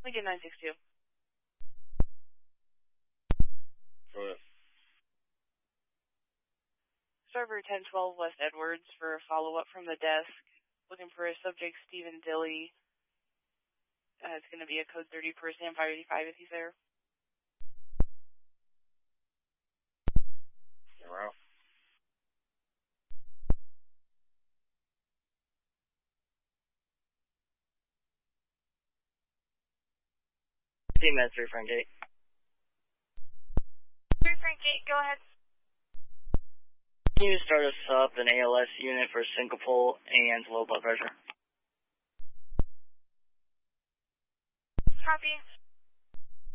Lincoln 962. Go ahead. Server 1012 West Edwards for a follow-up from the desk. Looking for a subject, Stephen Dilly. It's going to be a code 30 per Sam 585 if he's there. You're out. Team at 3 Frank Gate. 3 Frank Gate, go ahead. Can you start us up an ALS unit for syncopal and low blood pressure? Copy.